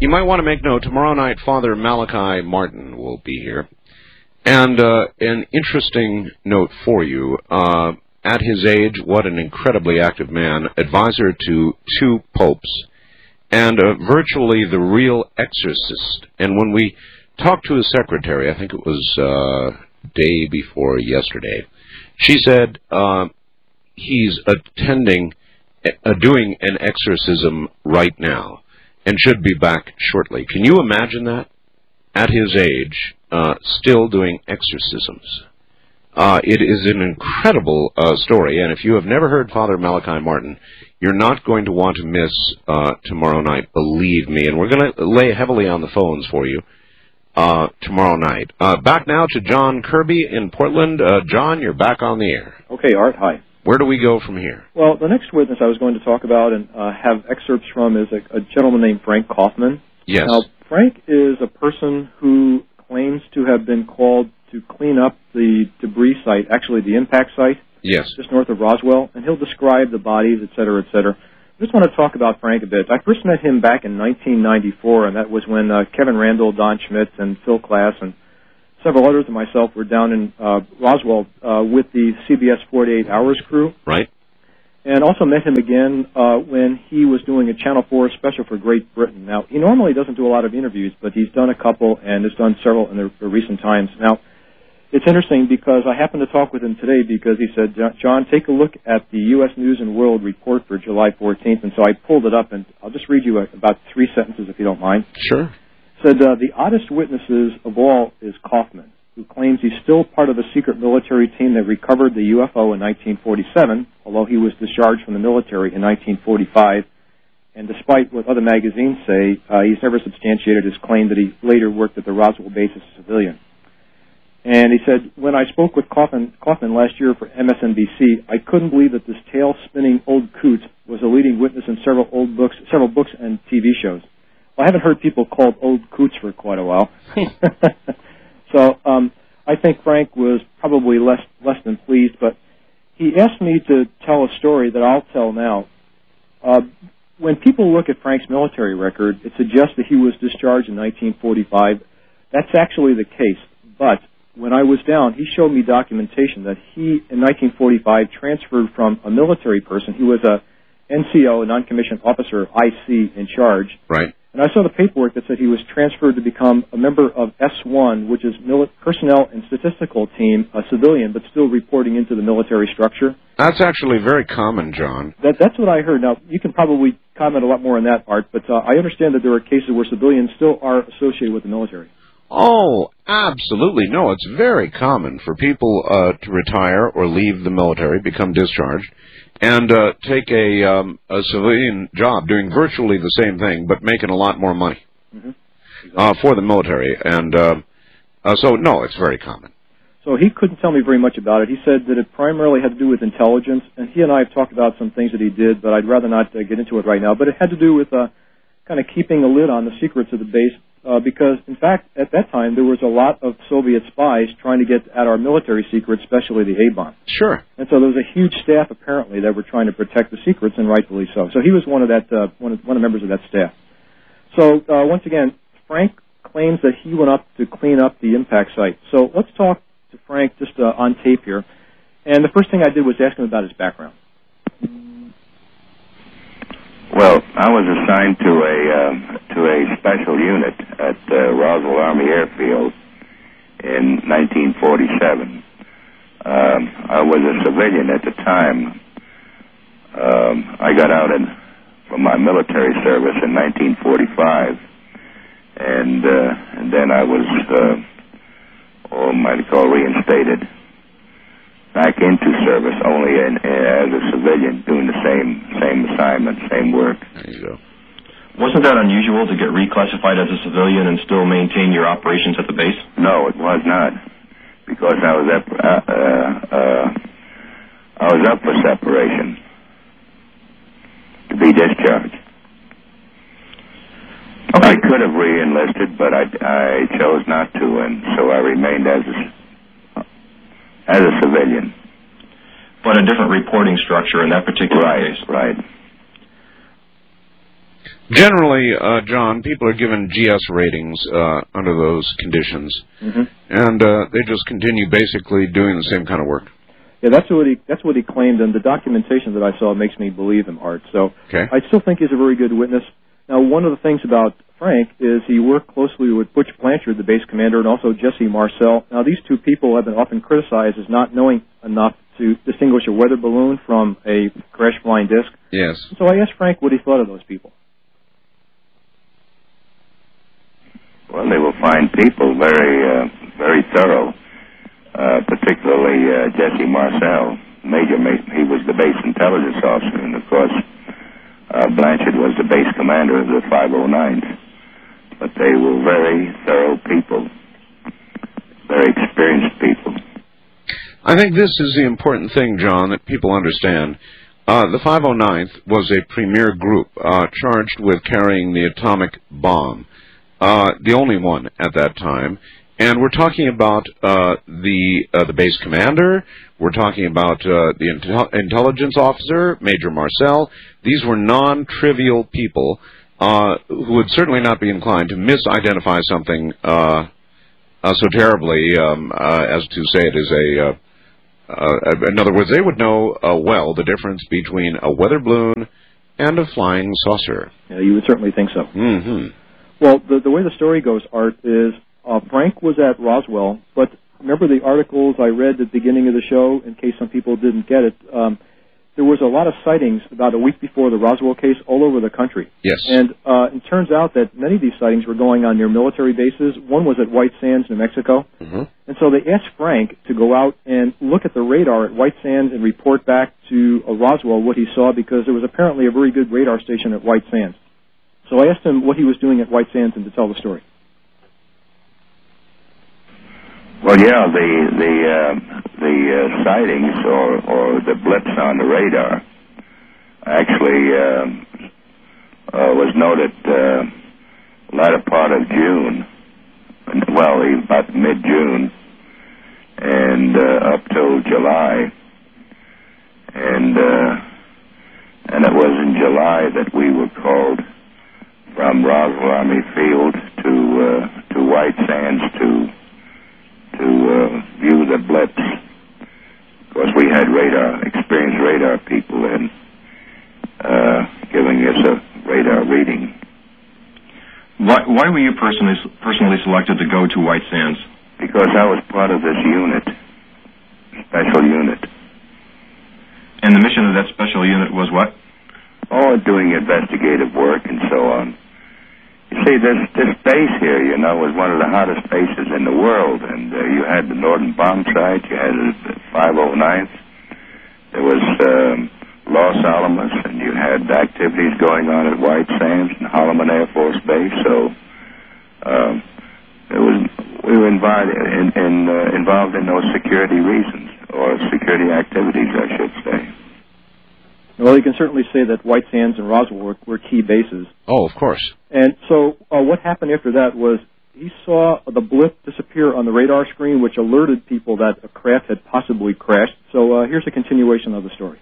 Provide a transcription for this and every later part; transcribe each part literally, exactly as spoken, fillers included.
you might want to make note, tomorrow night Father Malachi Martin will be here. And uh, an interesting note for you, uh, at his age, what an incredibly active man, advisor to two popes, and uh, virtually the real exorcist. And when we talked to his secretary, I think it was uh, day before yesterday, she said uh, he's attending, uh, doing an exorcism right now, and should be back shortly. Can you imagine that? At his age, uh, still doing exorcisms. Uh, it is an incredible uh, story, and if you have never heard Father Malachi Martin, you're not going to want to miss uh, tomorrow night, believe me. And we're going to lay heavily on the phones for you uh, tomorrow night. Uh, back now to John Kirby in Portland. Uh, John, you're back on the air. Okay, Art, hi. Where do we go from here? Well, the next witness I was going to talk about and uh, have excerpts from is a, a gentleman named Frank Kaufman. Yes. Now, Frank is a person who claims to have been called to clean up the debris site, actually the impact site, yes, just north of Roswell, and he'll describe the bodies, et cetera, et cetera. I just want to talk about Frank a bit. I first met him back in nineteen ninety-four, and that was when uh, Kevin Randall, Don Schmidt, and Phil Klass, and several others and myself were down in uh, Roswell uh, with the C B S forty-eight hours crew. Right. And also met him again uh, when he was doing a Channel four special for Great Britain. Now, he normally doesn't do a lot of interviews, but he's done a couple and has done several in the, the recent times. Now, it's interesting because I happened to talk with him today because he said, John, take a look at the U S News and World Report for July fourteenth. And so I pulled it up, and I'll just read you a, about three sentences if you don't mind. Sure. Said, uh, the oddest witnesses of all is Kaufman, who claims he's still part of the secret military team that recovered the U F O in nineteen forty-seven, although he was discharged from the military in nineteen forty-five. And despite what other magazines say, uh, he's never substantiated his claim that he later worked at the Roswell base as a civilian. And he said, when I spoke with Kaufman, Kaufman last year for M S N B C, I couldn't believe that this tail-spinning old coot was a leading witness in several old books, several books and T V shows. Well, I haven't heard people called old coots for quite a while. So um, I think Frank was probably less less than pleased, but he asked me to tell a story that I'll tell now. Uh, when people look at Frank's military record, it suggests that he was discharged in nineteen forty-five. That's actually the case, but when I was down, he showed me documentation that he, in nineteen forty-five, transferred from a military person. He was a N C O, a non-commissioned officer, I C, in charge. Right. And I saw the paperwork that said he was transferred to become a member of S one, which is Mil- Personnel and Statistical Team, a civilian, but still reporting into the military structure. That's actually very common, John. That, that's what I heard. Now, you can probably comment a lot more on that, Art, but uh, I understand that there are cases where civilians still are associated with the military. Oh, absolutely. No, it's very common for people uh, to retire or leave the military, become discharged, and uh, take a, um, a civilian job doing virtually the same thing, but making a lot more money mm-hmm. exactly. uh, for the military. And uh, uh, so, no, it's very common. So he couldn't tell me very much about it. He said that it primarily had to do with intelligence, and he and I have talked about some things that he did, but I'd rather not uh, get into it right now. But it had to do with uh, kind of keeping a lid on the secrets of the base, uh, because, in fact, at that time, there was a lot of Soviet spies trying to get at our military secrets, especially the A-bomb. Sure. And so there was a huge staff, apparently, that were trying to protect the secrets, and rightfully so. So he was one of that, uh, one, of, one of the members of that staff. So, uh, once again, Frank claims that he went up to clean up the impact site. So let's talk to Frank just uh, on tape here. And the first thing I did was ask him about his background. Well, I was assigned to a uh, to a special unit at uh, Roswell Army Airfield in nineteen forty-seven. Um, I was a civilian at the time. Um, I got out in, from my military service in nineteen forty-five, and uh, and then I was, uh, oh, might call reinstated back into service only in, as a civilian, doing the same same assignment, same work. There you go. Wasn't that unusual to get reclassified as a civilian and still maintain your operations at the base? No, it was not, because I was up, uh, uh, uh, I was up for separation to be discharged. Okay. I could have re-enlisted, but I, I chose not to, and so I remained as a as a civilian. But a different reporting structure in that particular right, case. Right, Generally, uh, John, people are given G S ratings uh, under those conditions, mm-hmm. and uh, they just continue basically doing the same kind of work. Yeah, that's what he that's what he claimed, and the documentation that I saw makes me believe him, Art. So okay. I still think he's a very good witness. Now, one of the things about Frank is he worked closely with Butch Blanchard, the base commander, and also Jesse Marcel. Now, these two people have been often criticized as not knowing enough to distinguish a weather balloon from a crash-flying disc. Yes. So I asked Frank what he thought of those people. Well, they were fine people, very, uh, very thorough. Uh, particularly uh, Jesse Marcel, Major. Ma- he was the base intelligence officer, and of course, uh, Blanchard was the base commander of the five oh nines. But they were very thorough people, very experienced people. I think this is the important thing, John, that people understand. Uh, the five oh ninth was a premier group uh, charged with carrying the atomic bomb, uh, the only one at that time. And we're talking about uh, the uh, the base commander. We're talking about uh, the intel- intelligence officer, Major Marcel. These were non-trivial people uh, who would certainly not be inclined to misidentify something uh, uh, so terribly um, uh, as to say it is a. Uh, uh, in other words, they would know uh, well the difference between a weather balloon and a flying saucer. Yeah, you would certainly think so. Mm-hmm. Well, the the way the story goes, Art, is. Uh, Frank was at Roswell, but remember the articles I read at the beginning of the show, in case some people didn't get it, um, there was a lot of sightings about a week before the Roswell case all over the country. Yes. And uh, it turns out that many of these sightings were going on near military bases. One was at White Sands, New Mexico. Mm-hmm. And so they asked Frank to go out and look at the radar at White Sands and report back to uh, Roswell what he saw, because there was apparently a very good radar station at White Sands. So I asked him what he was doing at White Sands and to tell the story. Well, yeah, the the uh, the uh, sightings or or the blips on the radar actually uh, uh, was noted uh, latter part of June, well, about mid-June, and uh, up till July, and uh, and it was in July that we were called from Roswell Army Field to uh, to White Sands to. to uh, view the blips. Of course, we had radar, experienced radar people in uh, giving us a radar reading. Why, why were you personally personally selected to go to White Sands? Because I was part of this unit, special unit. And the mission of that special unit was what? Oh, doing investigative work and so on. You see, this, this base here, you know, was one of the hottest bases in the world, and uh, you had the Northern Bomb Site, you had the five oh ninth, there was um, Los Alamos, and you had activities going on at White Sands and Holloman Air Force Base, so um, it was, we were invited in, in, uh, involved in those security reasons, or security activities, I should say. Well, you can certainly say that White Sands and Roswell were, were key bases. Oh, of course. And so uh, what happened after that was he saw the blip disappear on the radar screen, which alerted people that a craft had possibly crashed. So uh, here's a continuation of the story.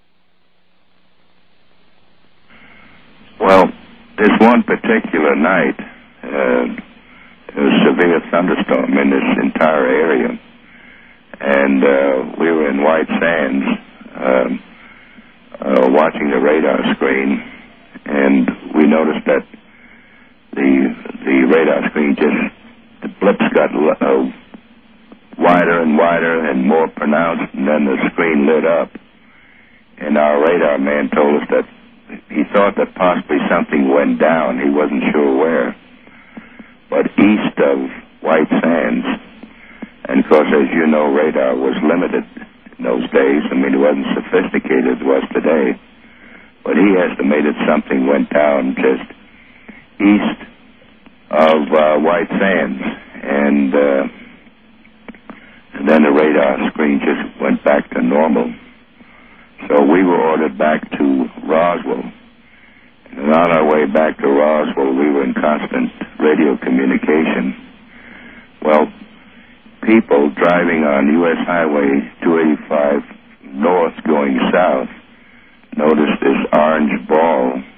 Well, this one particular night, uh, there was a severe thunderstorm in this entire area, and uh, we were in White Sands, um, Uh, watching the radar screen, and we noticed that the the radar screen just, the blips got uh, wider and wider and more pronounced, and then the screen lit up, and our radar man told us that he thought that possibly something went down. He wasn't sure where, but east of White Sands, and of course, as you know, radar was limited in those days. I mean, it wasn't sophisticated as it was today. But he estimated something went down just east of uh, White Sands. And, uh, and then the radar screen just went back to normal. So we were ordered back to Roswell. And on our way back to Roswell, we were in constant radio communication. Well, people driving on U S Highway two eighty-five north going south noticed this orange ball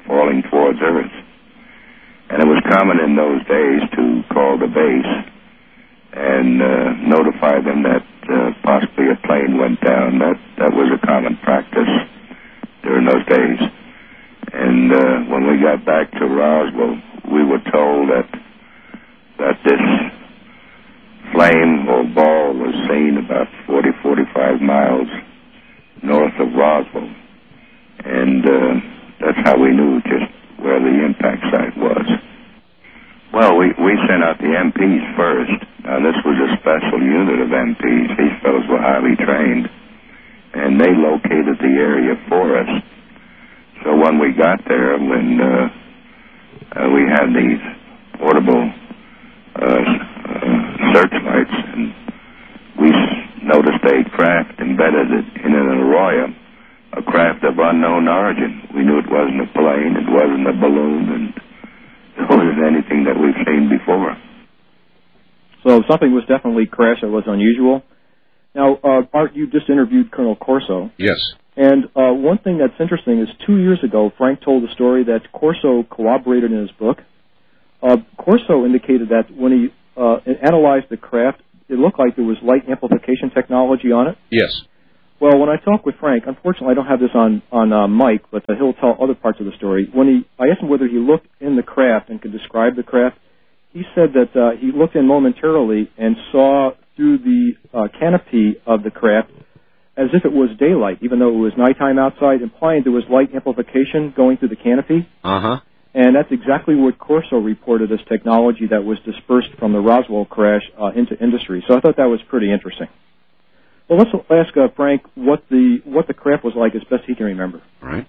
falling towards Earth. And it was common in those days to call the base and uh, notify them that uh, possibly a plane went down. That that was a common practice during those days. And uh, when we got back to Roswell, we were told that that this flame or ball was seen about forty, forty-five miles north of Roswell. And uh, that's how we knew just where the impact site was. Well, we, we sent out the M Ps first. Now, this was a special unit of M Ps. These fellows were highly trained, and they located the area for us. So when we got there, when uh, uh, we had these portable uh, uh, searchlights, and we noticed a craft embedded in an arroyo, a craft of unknown origin. We knew it wasn't a plane, it wasn't a balloon, and it wasn't anything that we've seen before. So something was definitely crashed that was unusual. Now, uh, Art, you just interviewed Colonel Corso. Yes. And uh, one thing that's interesting is two years ago, Frank told a story that Corso corroborated in his book. Uh, Corso indicated that when he uh, analyzed the craft, it looked like there was light amplification technology on it. Yes. Well, when I talked with Frank, unfortunately I don't have this on, on uh, mic, but uh, he'll tell other parts of the story. When he, I asked him whether he looked in the craft and could describe the craft. He said that uh, he looked in momentarily and saw through the uh, canopy of the craft as if it was daylight, even though it was nighttime outside, implying there was light amplification going through the canopy. Uh-huh. And that's exactly what Corso reported as technology that was dispersed from the Roswell crash uh, into industry. So I thought that was pretty interesting. Well, let's ask uh, Frank what the what the craft was like as best he can remember. All right.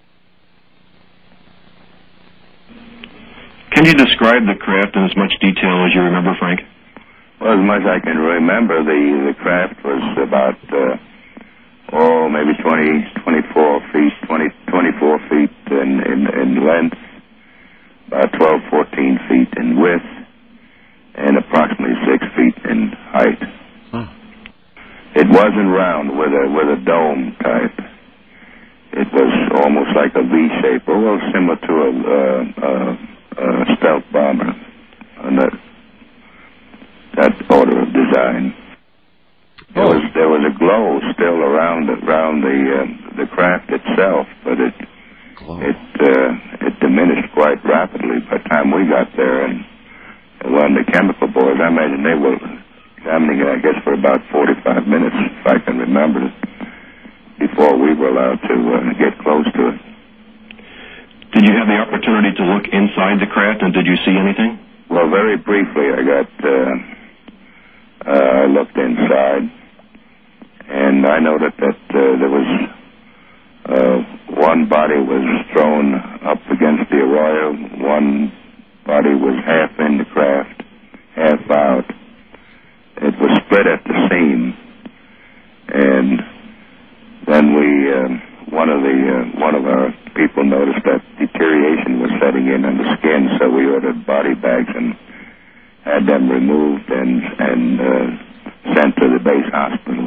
Can you describe the craft in as much detail as you remember, Frank? Well, as much as I can remember, the, the craft was about, uh, oh, maybe twenty, twenty-four feet, twenty, twenty-four feet in, in, in length, about twelve, fourteen feet in width, and approximately six feet in height. Huh. It wasn't round with a with a dome type. It was almost like a V shape, a little similar to a, uh, uh, a stealth bomber on that that order of design. There was there was a glow still around around the uh, the craft itself, but it glow. it uh, it diminished quite rapidly by the time we got there. And one of the chemical boys, I imagine they were examining it, I guess, for about forty-five minutes, if I can remember it, before we were allowed to uh, get close to it. Did you have the opportunity to look inside the craft, and did you see anything? Well, very briefly, I got, uh, uh, I looked inside, and I noted that uh, there was, uh, one body was thrown up against the arroyo, one body was half in the craft, half out. It was split at the seam, and then we, uh, one of the, uh, one of our people noticed that deterioration was setting in on the skin, so we ordered body bags and had them removed and, and uh, sent to the base hospital.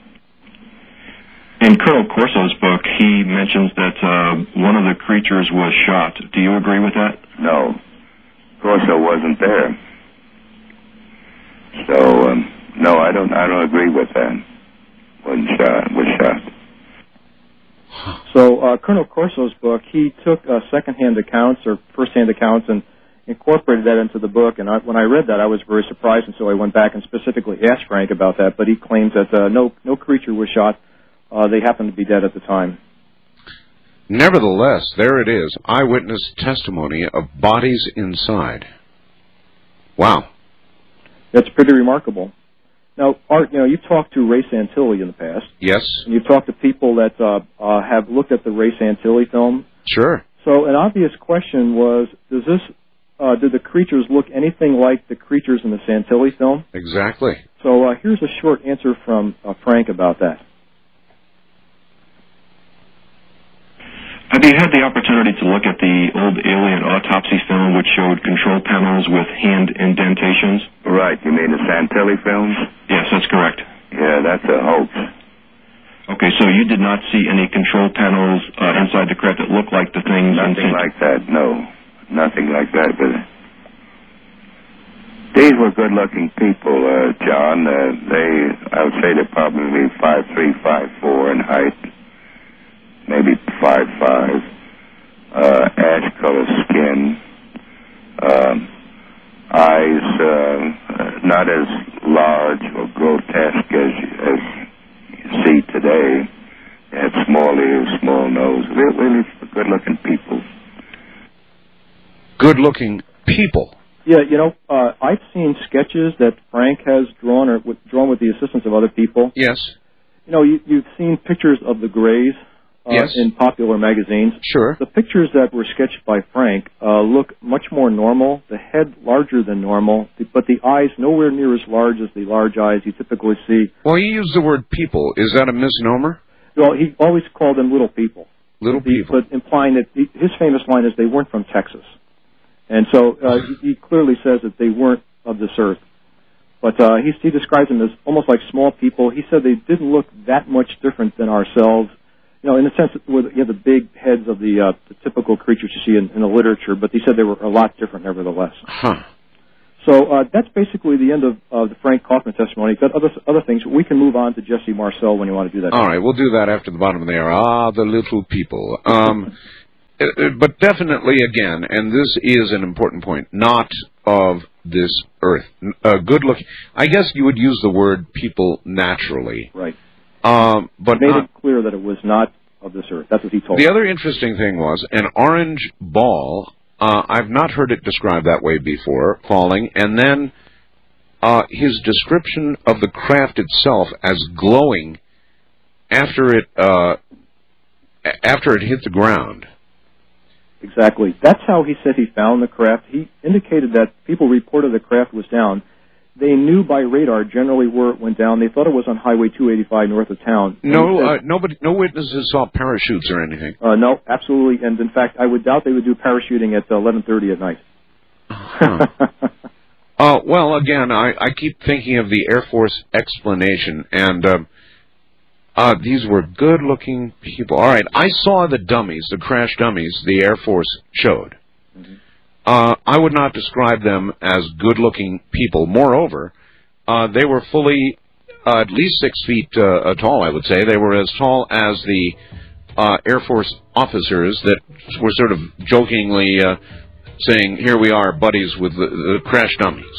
In Colonel Corso's book, he mentions that uh, one of the creatures was shot. Do you agree with that? No. Corso wasn't there. So, um, no, I don't I don't agree with that. Wasn't shot, was shot. So uh, Colonel Corso's book, he took uh, second-hand accounts or first-hand accounts and incorporated that into the book. And I, when I read that, I was very surprised, and so I went back and specifically asked Frank about that. But he claims that uh, no no creature was shot. Uh, they happened to be dead at the time. Nevertheless, there it is, eyewitness testimony of bodies inside. Wow. That's pretty remarkable. Now, Art, you know, you've talked to Ray Santilli in the past. Yes. And you've talked to people that uh, uh, have looked at the Ray Santilli film. Sure. So an obvious question was, does this, uh, did the creatures look anything like the creatures in the Santilli film? Exactly. So uh, here's a short answer from uh, Frank about that. Have you had the opportunity to look at the old alien autopsy film which showed control panels with hand indentations? Right. You mean the Santilli films? Yes, that's correct. Yeah, that's a hoax. Okay, so you did not see any control panels uh, inside the craft that looked like the things... Nothing like that, no. Nothing like that, but these were good-looking people, uh, John. Uh, they, I would say they're probably five three, five four in height, maybe five five, uh, ash-colored skin, um, eyes uh, not as large or grotesque as, as you see today. They had small ears, small nose. They're really good-looking people. Good-looking people. Yeah, you know, uh, I've seen sketches that Frank has drawn or with, drawn with the assistance of other people. Yes. You know, you, you've seen pictures of the Greys uh, yes. in popular magazines. Sure. The pictures that were sketched by Frank uh, look much more normal, the head larger than normal, but the eyes nowhere near as large as the large eyes you typically see. Well, he used the word people. Is that a misnomer? Well, he always called them little people. Little he, people. But implying that he, his famous line is they weren't from Texas. And so uh, he, he clearly says that they weren't of this earth. But uh, he, he describes them as almost like small people. He said they didn't look that much different than ourselves, you know, in the sense that with, you have the big heads of the, uh, the typical creatures you see in, in the literature, but he said they were a lot different nevertheless. Huh. So uh, that's basically the end of uh, the Frank Kaufman testimony. He's got other, other things. We can move on to Jesse Marcel when you want to do that. All right, we'll do that after the bottom of the hour. Ah, the little people. Um But definitely, again, and this is an important point, not of this earth. Uh, good looking. I guess you would use the word people naturally. Right. Um, but made not, it clear that it was not of this earth. That's what he told The me. other interesting thing was an orange ball. Uh, I've not heard it described that way before, falling. And then uh, his description of the craft itself as glowing after it uh, after it hit the ground. Exactly. That's how he said he found the craft. He indicated that people reported the craft was down. They knew by radar generally where it went down. They thought it was on Highway two eighty-five north of town. No, said, uh, nobody, no witnesses saw parachutes or anything. Uh, no, absolutely. And in fact, I would doubt they would do parachuting at eleven thirty at night. Huh. uh, well, again, I, I keep thinking of the Air Force explanation, and uh, uh, these were good-looking people. All right, I saw the dummies, the crash dummies, the Air Force showed. Mm-hmm. Uh, I would not describe them as good-looking people. Moreover, uh, they were fully uh, at least six feet uh, tall, I would say. They were as tall as the uh, Air Force officers that were sort of jokingly uh, saying, here we are, buddies with the, the crash dummies.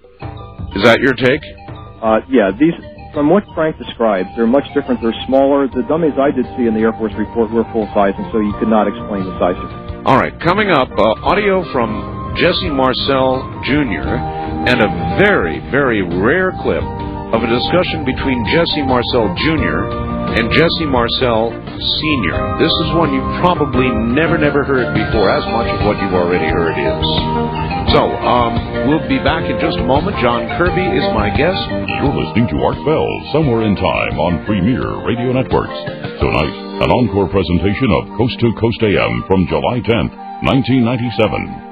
Is that your take? Uh, yeah, these, from what Frank described, they're much different. They're smaller. The dummies I did see in the Air Force report were full-size, and so you could not explain the size difference. All right, coming up, uh, audio from Jesse Marcel Junior and a very, very rare clip of a discussion between Jesse Marcel Junior and Jesse Marcel Senior This is one you've probably never, never heard before. As much of what you've already heard is. So, um, we'll be back in just a moment. John Kirby is my guest. You're listening to Art Bell, Somewhere in Time on Premier Radio Networks. Tonight, an encore presentation of Coast to Coast A M from July tenth, nineteen ninety-seven.